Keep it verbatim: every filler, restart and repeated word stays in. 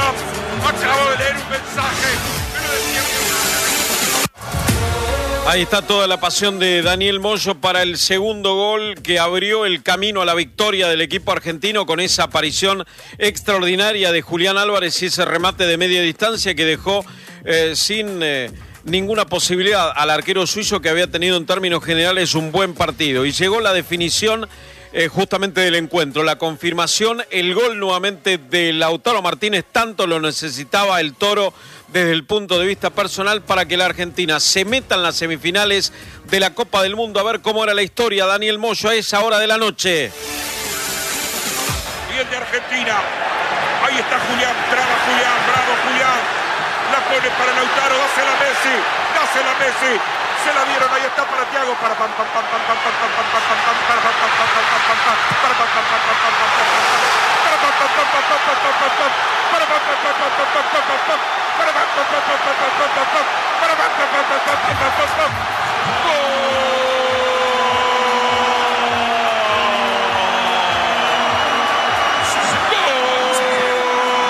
Acabo de leer un mensaje. Ahí está toda la pasión de Daniel Moyo para el segundo gol que abrió el camino a la victoria del equipo argentino con esa aparición extraordinaria de Julián Álvarez y ese remate de media distancia que dejó eh, sin eh, ninguna posibilidad al arquero suizo, que había tenido en términos generales un buen partido. Y llegó la definición eh, justamente del encuentro, la confirmación, el gol nuevamente de Lautaro Martínez. Tanto lo necesitaba el Toro desde el punto de vista personal para que la Argentina se meta en las semifinales de la Copa del Mundo. A ver cómo era la historia. Daniel Moyo a esa hora de la noche. Bien de Argentina. Ahí está Julián, traba Julián, bravo Julián. La pone para Lautaro, dásela a Messi, dásela a Messi. Se la dieron, ahí está para Thiago, para pam pam pam pam pam pam pam pam pam pam pam para pam pam pam pam pam pam pam para pam pam pam pam pam pam para pam pam pam pam pam pam pam pam para pam pam pam pam pam pam pam pam para pam pam pam pam pam pam pam para pam pam pam pam pam pam pam. ¡Gol!